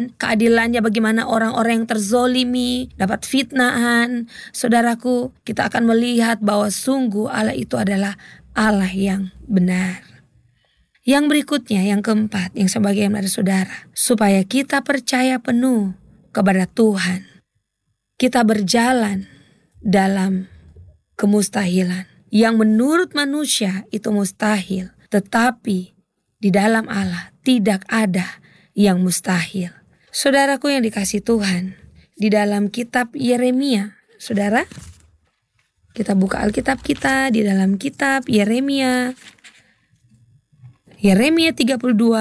Tuhan, keadilannya bagaimana orang-orang yang terzolimi dapat fitnahan. Saudaraku, kita akan melihat bahwa sungguh Allah itu adalah Allah yang benar. Yang berikutnya, yang keempat, yang sebagian dari saudara, supaya kita percaya penuh kepada Tuhan. Kita berjalan dalam kemustahilan. Yang menurut manusia itu mustahil, tetapi di dalam Allah tidak ada yang mustahil. Saudaraku yang dikasihi Tuhan, di dalam kitab Yeremia, saudara, kita buka Alkitab kita di dalam kitab Yeremia 32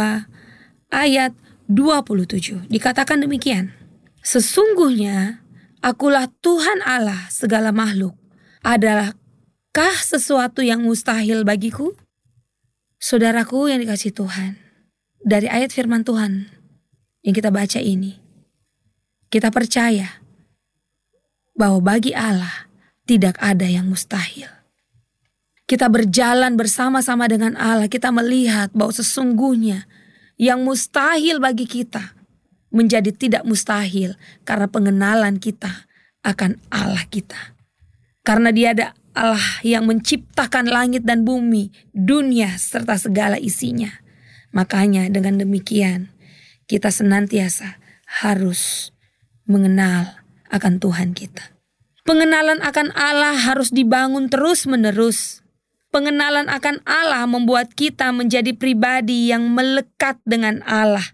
ayat 27. Dikatakan demikian. Sesungguhnya akulah Tuhan Allah segala makhluk. Adalahkah sesuatu yang mustahil bagiku? Saudaraku yang dikasihi Tuhan, dari ayat firman Tuhan yang kita baca ini, kita percaya bahwa bagi Allah tidak ada yang mustahil. Kita berjalan bersama-sama dengan Allah, kita melihat bahwa sesungguhnya yang mustahil bagi kita menjadi tidak mustahil karena pengenalan kita akan Allah kita. Karena Dia ada Allah yang menciptakan langit dan bumi, dunia serta segala isinya. Makanya dengan demikian kita senantiasa harus mengenal akan Tuhan kita. Pengenalan akan Allah harus dibangun terus-menerus. Pengenalan akan Allah membuat kita menjadi pribadi yang melekat dengan Allah.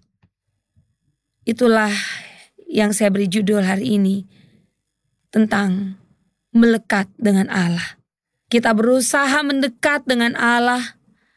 Itulah yang saya beri judul hari ini tentang melekat dengan Allah. Kita berusaha mendekat dengan Allah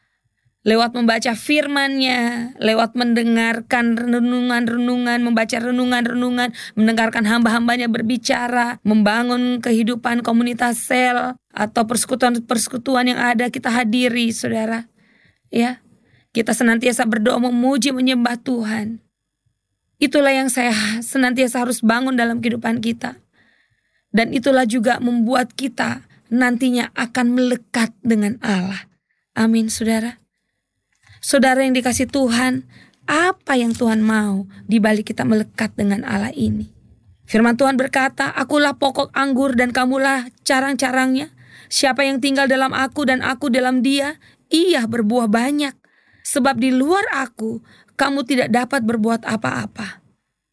lewat membaca firman-Nya, lewat mendengarkan renungan-renungan, membaca renungan-renungan, mendengarkan hamba-hambanya berbicara, membangun kehidupan komunitas sel atau persekutuan-persekutuan yang ada kita hadiri, saudara. Ya, kita senantiasa berdoa memuji menyembah Tuhan. Itulah yang saya senantiasa harus bangun dalam kehidupan kita. Dan itulah juga membuat kita nantinya akan melekat dengan Allah. Amin, saudara. Saudara yang dikasihi Tuhan, apa yang Tuhan mau di balik kita melekat dengan Allah ini? Firman Tuhan berkata, akulah pokok anggur dan kamulah carang-carangnya. Siapa yang tinggal dalam aku dan aku dalam dia, ia berbuah banyak. Sebab di luar aku, kamu tidak dapat berbuat apa-apa.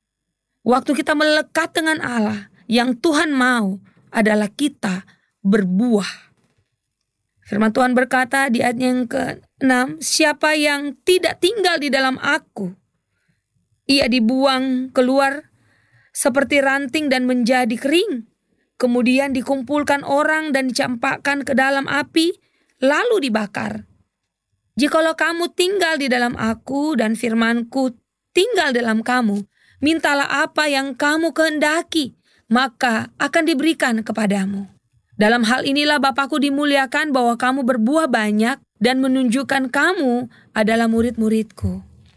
Waktu kita melekat dengan Allah, yang Tuhan mau adalah kita berbuah. Firman Tuhan berkata di ayat yang ke-6, siapa yang tidak tinggal di dalam aku, ia dibuang keluar seperti ranting dan menjadi kering. Kemudian dikumpulkan orang dan dicampakkan ke dalam api, lalu dibakar. Jikalau kamu tinggal di dalam aku dan firmanku tinggal dalam kamu, mintalah apa yang kamu kehendaki, maka akan diberikan kepadamu. Dalam hal inilah Bapakku dimuliakan bahwa kamu berbuah banyak dan menunjukkan kamu adalah murid-muridku.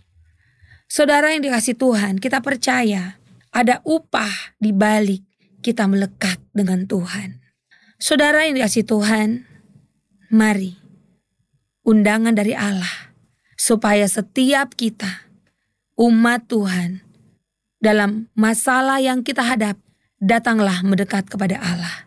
Saudara yang dikasihi Tuhan, kita percaya ada upah di balik kita melekat dengan Tuhan. Saudara yang dikasihi Tuhan, mari undangan dari Allah supaya setiap kita, umat Tuhan, dalam masalah yang kita hadapi, datanglah mendekat kepada Allah.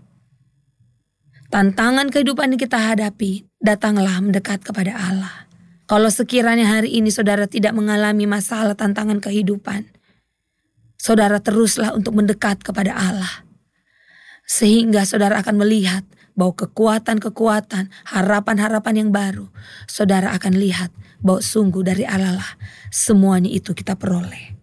Tantangan kehidupan yang kita hadapi, datanglah mendekat kepada Allah. Kalau sekiranya hari ini saudara tidak mengalami masalah tantangan kehidupan, saudara teruslah untuk mendekat kepada Allah. Sehingga saudara akan melihat bahwa kekuatan-kekuatan, harapan-harapan yang baru, saudara akan lihat bahwa sungguh dari Allah lah semuanya itu kita peroleh.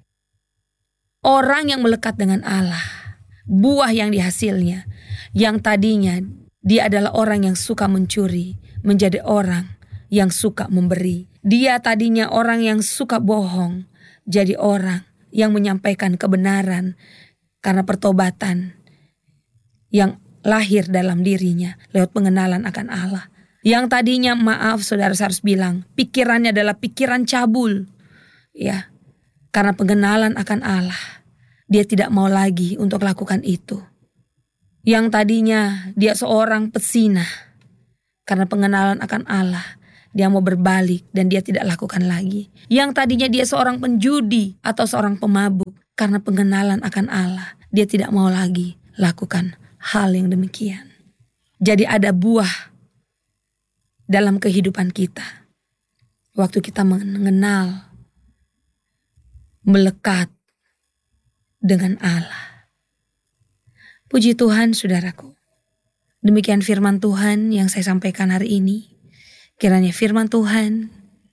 Orang yang melekat dengan Allah, buah yang dihasilnya, yang tadinya dia adalah orang yang suka mencuri, menjadi orang yang suka memberi. Dia tadinya orang yang suka bohong, jadi orang yang menyampaikan kebenaran karena pertobatan yang lahir dalam dirinya lewat pengenalan akan Allah. Yang tadinya, maaf saudara, saya harus bilang, pikirannya adalah pikiran cabul. Ya, karena pengenalan akan Allah, dia tidak mau lagi untuk lakukan itu. Yang tadinya dia seorang pesinah, karena pengenalan akan Allah, dia mau berbalik dan dia tidak lakukan lagi. Yang tadinya dia seorang penjudi atau seorang pemabuk, karena pengenalan akan Allah, dia tidak mau lagi lakukan hal yang demikian. Jadi ada buah dalam kehidupan kita. Waktu kita mengenal, melekat dengan Allah. Puji Tuhan saudaraku. Demikian firman Tuhan yang saya sampaikan hari ini. Kiranya firman Tuhan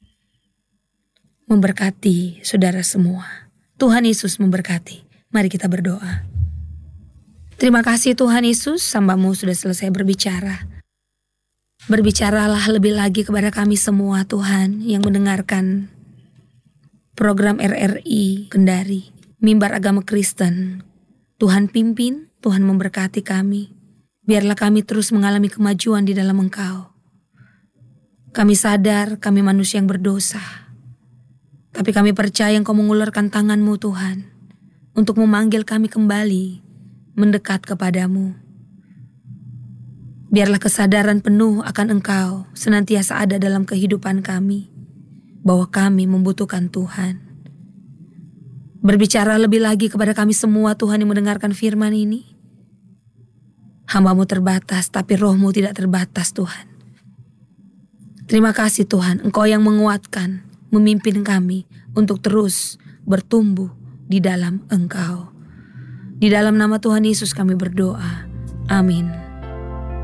memberkati saudara semua. Tuhan Yesus memberkati. Mari kita berdoa. Terima kasih Tuhan Yesus, hamba-Mu sudah selesai berbicara. Berbicaralah lebih lagi kepada kami semua Tuhan yang mendengarkan program RRI Kendari, Mimbar Agama Kristen. Tuhan pimpin, Tuhan memberkati kami. Biarlah kami terus mengalami kemajuan di dalam Engkau. Kami sadar kami manusia yang berdosa. Tapi kami percaya Engkau mengulurkan tangan-Mu Tuhan untuk memanggil kami kembali mendekat kepadamu. Biarlah kesadaran penuh akan Engkau senantiasa ada dalam kehidupan kami, bahwa kami membutuhkan Tuhan. Berbicara lebih lagi kepada kami semua Tuhan yang mendengarkan firman ini. Hamba-Mu terbatas, tapi Roh-Mu tidak terbatas Tuhan. Terima kasih Tuhan, Engkau yang menguatkan, memimpin kami untuk terus bertumbuh di dalam Engkau. Di dalam nama Tuhan Yesus kami berdoa. Amin.